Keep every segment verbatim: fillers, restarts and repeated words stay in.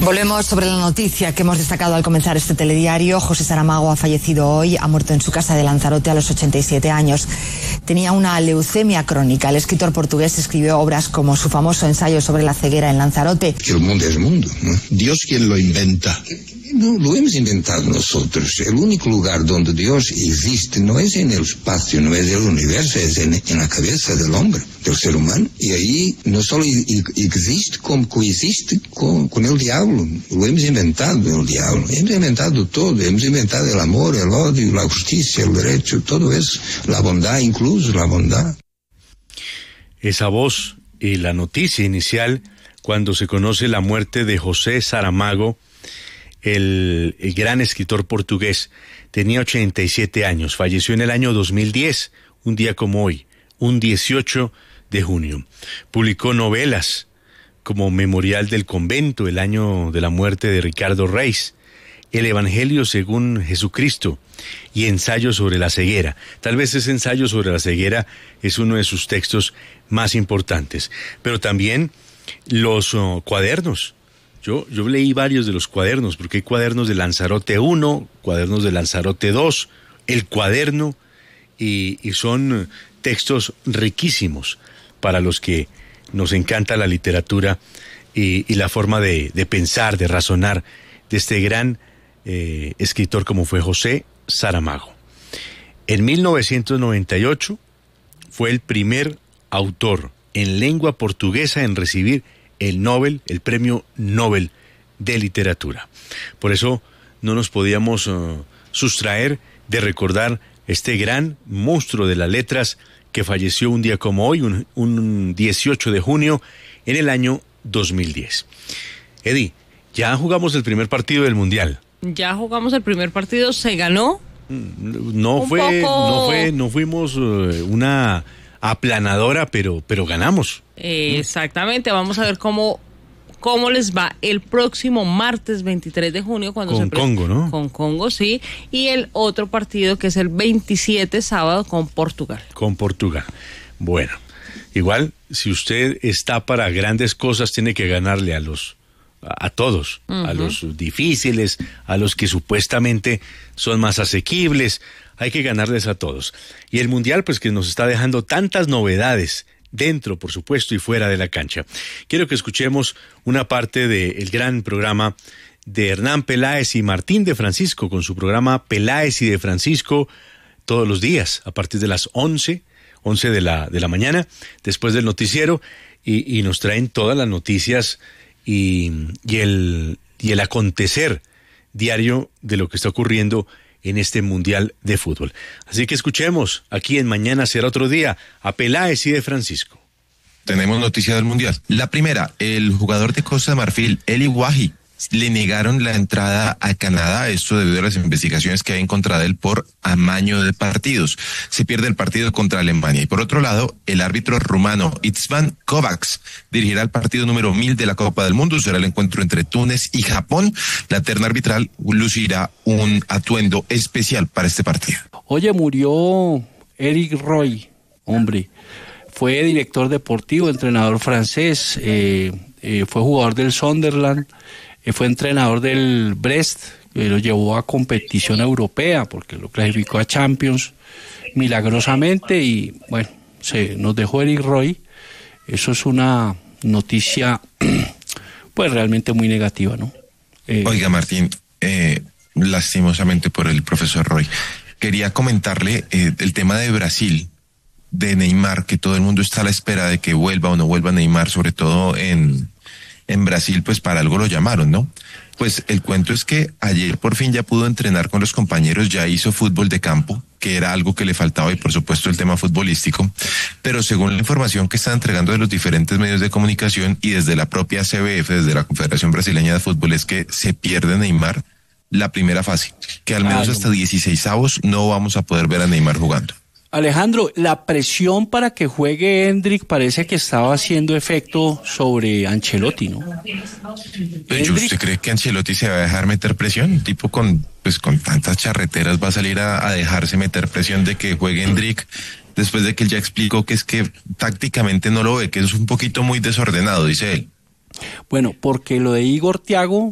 Volvemos sobre la noticia que hemos destacado al comenzar este telediario. José Saramago ha fallecido hoy, ha muerto en su casa de Lanzarote a los ochenta y siete años. Tenía una leucemia crónica. El escritor portugués escribió obras como su famoso ensayo sobre la ceguera en Lanzarote. Que el mundo es mundo, ¿no? Dios quien lo inventa. No, lo hemos inventado nosotros. El único lugar donde Dios existe no es en el espacio, no es en el universo, es en, en la cabeza del hombre, del ser humano. Y ahí no solo existe, como coexiste con, con el diablo. Lo hemos inventado, el diablo. Hemos inventado todo. Hemos inventado el amor, el odio, la justicia, el derecho, todo eso. La bondad, incluso la bondad. Esa voz y la noticia inicial, cuando se conoce la muerte de José Saramago, El, el gran escritor portugués, tenía ochenta y siete años, falleció en el año dos mil diez, un día como hoy, un dieciocho de junio. Publicó novelas como Memorial del Convento, el año de la muerte de Ricardo Reis, El Evangelio según Jesucristo y Ensayo sobre la ceguera. Tal vez ese ensayo sobre la ceguera es uno de sus textos más importantes, pero también los uh, cuadernos. Yo, yo leí varios de los cuadernos, porque hay cuadernos de Lanzarote uno, cuadernos de Lanzarote dos, el cuaderno, y, y son textos riquísimos para los que nos encanta la literatura y, y la forma de, de pensar, de razonar de este gran eh, escritor como fue José Saramago. En mil novecientos noventa y ocho fue el primer autor en lengua portuguesa en recibir el Nobel, el premio Nobel de literatura. Por eso no nos podíamos uh, sustraer de recordar este gran monstruo de las letras que falleció un día como hoy, un, un dieciocho de junio, en el año dos mil diez. Eddie, ya jugamos el primer partido del Mundial. Ya jugamos el primer partido, se ganó. No fue, poco... no fue, no fuimos uh, una aplanadora, pero, pero ganamos. Eh, exactamente, vamos a ver cómo, cómo les va el próximo martes veintitrés de junio cuando con se pre- Congo, ¿no? Con Congo, sí, y el otro partido que es el veintisiete, sábado, con Portugal. Con Portugal. Bueno, igual, si usted está para grandes cosas, tiene que ganarle a los a, a todos, uh-huh. a los difíciles, a los que supuestamente son más asequibles. Hay que ganarles a todos. Y el Mundial, pues que nos está dejando tantas novedades dentro, por supuesto, y fuera de la cancha. Quiero que escuchemos una parte del gran programa de Hernán Peláez y Martín de Francisco, con su programa Peláez y de Francisco, todos los días, a partir de las once, once de la, de la mañana, después del noticiero, y, y nos traen todas las noticias y, y, el, y el acontecer diario de lo que está ocurriendo en este Mundial de Fútbol. Así que escuchemos aquí en Mañana Será Otro Día a Peláez y de Francisco. Tenemos noticias del Mundial. La primera, el jugador de Costa de Marfil, Eli Wahi, le negaron la entrada a Canadá, esto debido a las investigaciones que hay en contra de él por amaño de partidos. Se pierde el partido contra Alemania. Y por otro lado, el árbitro rumano István Kovacs dirigirá el partido número mil de la Copa del Mundo. Será el encuentro entre Túnez y Japón. La terna arbitral lucirá un atuendo especial para este partido. Oye, murió Eric Roy, hombre. Fue director deportivo, entrenador francés, eh, eh, fue jugador del Sunderland, eh, fue entrenador del Brest, que lo llevó a competición europea porque lo clasificó a Champions milagrosamente y bueno, se nos dejó Eric Roy. Eso es una noticia pues realmente muy negativa, ¿no? Eh, Oiga, Martín, eh, lastimosamente por el profesor Roy, quería comentarle eh, el tema de Brasil, de Neymar, que todo el mundo está a la espera de que vuelva o no vuelva Neymar, sobre todo en, en Brasil, pues para algo lo llamaron, ¿no? Pues el cuento es que ayer por fin ya pudo entrenar con los compañeros, ya hizo fútbol de campo, que era algo que le faltaba, y por supuesto el tema futbolístico, pero según la información que están entregando de los diferentes medios de comunicación y desde la propia C B F, desde la Confederación Brasileña de Fútbol, es que se pierde Neymar la primera fase, que al menos hasta dieciseisavos no vamos a poder ver a Neymar jugando. Alejandro, la presión para que juegue Endrick parece que estaba haciendo efecto sobre Ancelotti, ¿no? Pero ¿usted cree que Ancelotti se va a dejar meter presión? Un tipo con, pues, con tantas charreteras va a salir a, a dejarse meter presión de que juegue Endrick, después de que él ya explicó que es que tácticamente no lo ve, que es un poquito muy desordenado, dice él. Bueno, porque lo de Igor Thiago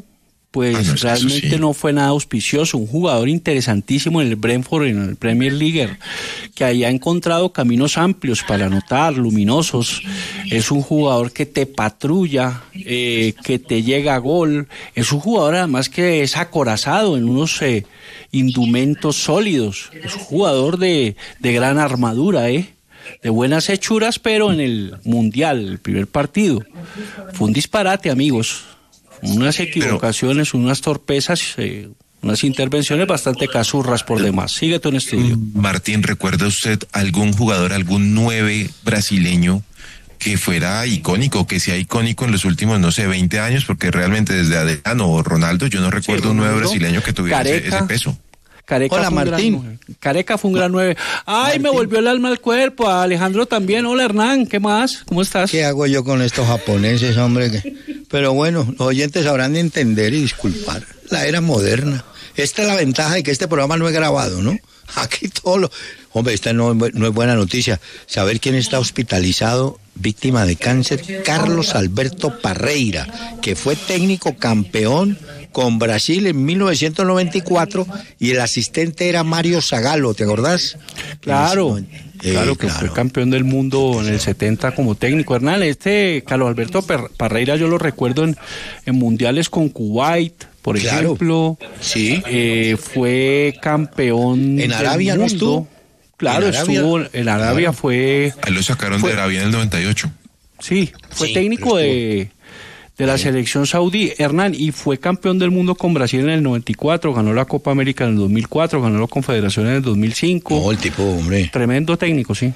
pues ah, no, es realmente sí. no fue nada auspicioso. Un jugador interesantísimo en el Brentford, en el Premier League, que ahí ha encontrado caminos amplios para anotar, luminosos. Es un jugador que te patrulla, eh, que te llega a gol. Es un jugador además que es acorazado en unos eh, indumentos sólidos. Es un jugador de, de gran armadura, ¿eh? de buenas hechuras, pero en el Mundial, el primer partido, fue un disparate, amigos. Unas equivocaciones, pero, unas torpezas, eh, unas intervenciones bastante casurras por demás. Sigue tú en estudio. Martín, ¿recuerda usted algún jugador, algún nueve brasileño que fuera icónico, que sea icónico en los últimos, no sé, veinte años? Porque realmente desde Adriano o Ronaldo, yo no recuerdo sí, un nueve brasileño que tuviera ese, ese peso. Careca Hola, Martín. Gran, Careca fue un gran nueve. Ay, Martín. Me volvió el alma al cuerpo. A Alejandro también. Hola, Hernán. ¿Qué más? ¿Cómo estás? ¿Qué hago yo con estos japoneses, hombre? Pero bueno, los oyentes sabrán de entender y disculpar. La era moderna. Esta es la ventaja de que este programa no es grabado, ¿no? Aquí todo lo... Hombre, esta no, no es buena noticia. Saber quién está hospitalizado, víctima de cáncer, Carlos Alberto Parreira, que fue técnico campeón con Brasil en mil novecientos noventa y cuatro y el asistente era Mario Zagallo, ¿te acordás? Claro, eh, claro que claro. Fue campeón del mundo en el setenta como técnico. Hernán, este Carlos Alberto Parreira yo lo recuerdo en, en mundiales con Kuwait, por claro. ejemplo. Sí. Eh, fue campeón en Arabia, ¿no estuvo? Claro, ¿En estuvo en Arabia, claro. fue... Ahí lo sacaron fue, de Arabia en el noventa y ocho. Sí, fue sí, técnico de, de la selección saudí, Hernán, y fue campeón del mundo con Brasil en el noventa y cuatro, ganó la Copa América en el dos mil cuatro, ganó la Confederación en el dos mil cinco. No, el tipo, hombre. Tremendo técnico, sí.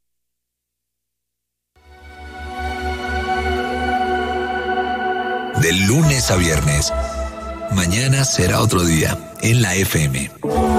De lunes a viernes, mañana será otro día, en la F M.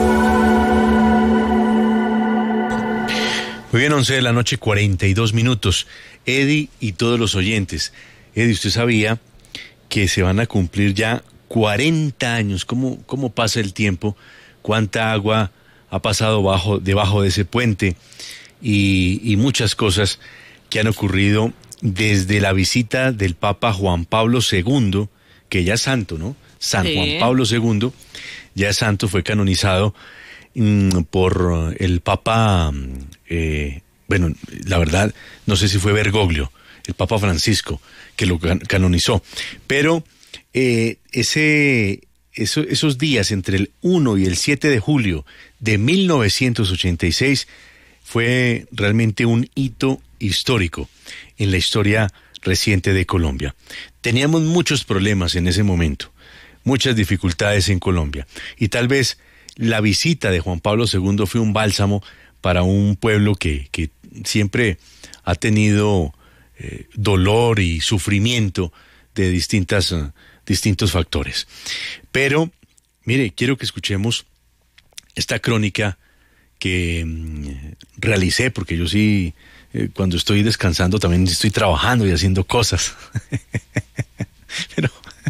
Muy bien, once de la noche, cuarenta y dos minutos. Eddie y todos los oyentes. Eddie, ¿usted sabía que se van a cumplir ya cuarenta años? ¿Cómo, cómo pasa el tiempo? ¿Cuánta agua ha pasado bajo, debajo de ese puente? Y, y muchas cosas que han ocurrido desde la visita del Papa Juan Pablo segundo, que ya es santo, ¿no? San sí. Juan Pablo segundo, ya es santo, fue canonizado por el Papa, eh, bueno, la verdad, no sé si fue Bergoglio, el Papa Francisco, que lo canonizó, pero eh, ese, eso, esos días entre el uno y el siete de julio de mil novecientos ochenta y seis fue realmente un hito histórico en la historia reciente de Colombia. Teníamos muchos problemas en ese momento, muchas dificultades en Colombia, y tal vez la visita de Juan Pablo segundo fue un bálsamo para un pueblo que, que siempre ha tenido eh, dolor y sufrimiento de distintas, uh, distintos factores. Pero, mire, quiero que escuchemos esta crónica que um, realicé, porque yo sí, eh, cuando estoy descansando también estoy trabajando y haciendo cosas. Pero...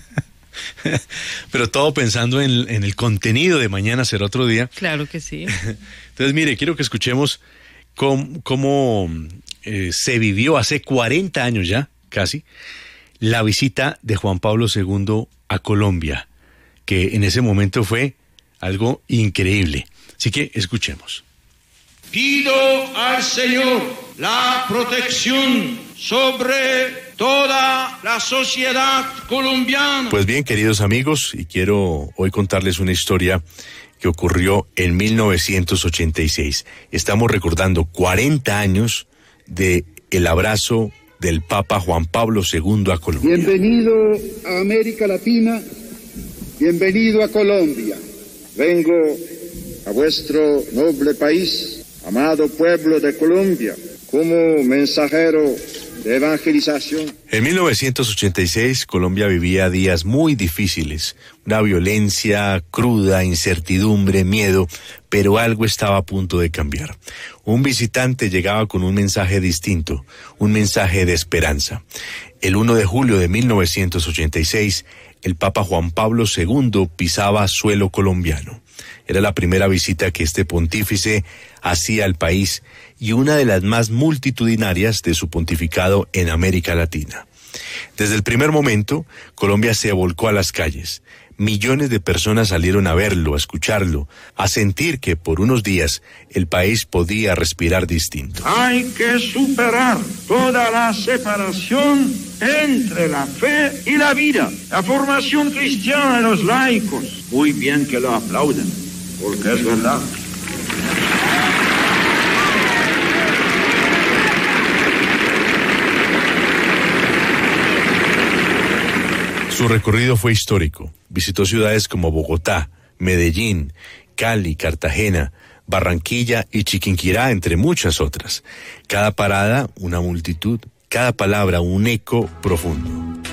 pero todo pensando en, en el contenido de Mañana será otro día. Claro que sí. Entonces, mire, quiero que escuchemos cómo, cómo eh, se vivió hace cuarenta años ya, casi, la visita de Juan Pablo segundo a Colombia, que en ese momento fue algo increíble. Así que escuchemos. Pido al Señor la protección sobre toda la sociedad colombiana. Pues bien, queridos amigos, y quiero hoy contarles una historia que ocurrió en mil novecientos ochenta y seis. Estamos recordando cuarenta años de el abrazo del Papa Juan Pablo segundo a Colombia. Bienvenido a América Latina, bienvenido a Colombia. Vengo a vuestro noble país, amado pueblo de Colombia, como mensajero de evangelización. En mil novecientos ochenta y seis, Colombia vivía días muy difíciles, una violencia cruda, incertidumbre, miedo, pero algo estaba a punto de cambiar. Un visitante llegaba con un mensaje distinto, un mensaje de esperanza. El uno de julio de mil novecientos ochenta y seis, el Papa Juan Pablo segundo pisaba suelo colombiano. Era la primera visita que este pontífice hacía al país y una de las más multitudinarias de su pontificado en América Latina. Desde el primer momento, Colombia se volcó a las calles. Millones de personas salieron a verlo, a escucharlo, a sentir que por unos días el país podía respirar distinto. Hay que superar toda la separación entre la fe y la vida. La formación cristiana de los laicos. Muy bien que lo aplauden, porque es verdad. Su recorrido fue histórico. Visitó ciudades como Bogotá, Medellín, Cali, Cartagena, Barranquilla y Chiquinquirá, entre muchas otras. Cada parada, una multitud, cada palabra, un eco profundo.